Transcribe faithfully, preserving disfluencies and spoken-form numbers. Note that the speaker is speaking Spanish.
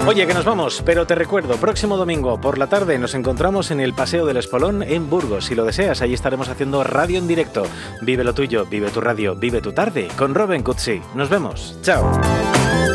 Oye, que nos vamos, pero te recuerdo, próximo domingo por la tarde nos encontramos en el Paseo del Espolón en Burgos. Si lo deseas, allí estaremos haciendo radio en directo. Vive lo tuyo, vive tu radio, vive tu tarde con Robin Cutsi. Nos vemos. Chao.